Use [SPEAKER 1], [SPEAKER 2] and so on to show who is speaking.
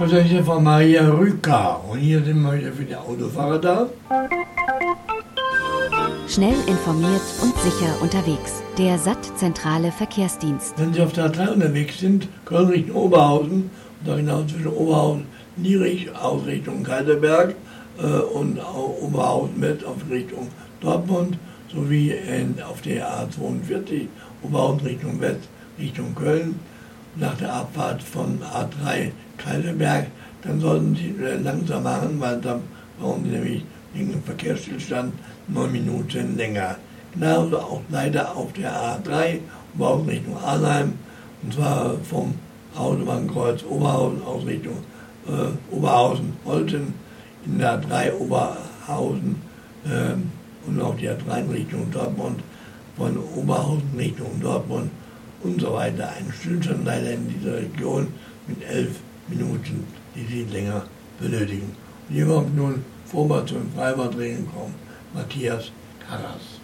[SPEAKER 1] Präsentation von Maria Rücker. Und hier sind wir wieder für die Autofahrer da.
[SPEAKER 2] Schnell informiert und sicher unterwegs. Der SAT-zentrale Verkehrsdienst.
[SPEAKER 1] Wenn Sie auf der A3 unterwegs sind, Köln Richtung Oberhausen, und da genau zwischen Oberhausen, Nierich aus Richtung Kaiserberg und Oberhausen mit auf Richtung Dortmund, sowie auf der A42 Oberhausen Richtung West, Richtung Köln. Nach der Abfahrt von A3 Kaiserberg, dann sollten Sie langsam machen, weil dann brauchen Sie nämlich wegen dem Verkehrsstillstand 9 Minuten länger. Genauso auch leider auf der A3 Oberhausen Richtung Arnheim, und zwar vom Autobahnkreuz Oberhausen aus Richtung Oberhausen-Olten, in der A3 Oberhausen und auch die A3 in Richtung Dortmund, von Oberhausen Richtung Dortmund und so weiter. Ein Stillstand leider in dieser Region mit 11 Minuten, die Sie länger benötigen. Und hier kommt nun Vorwärts zum Freibad Regenkommen, Matthias Karras.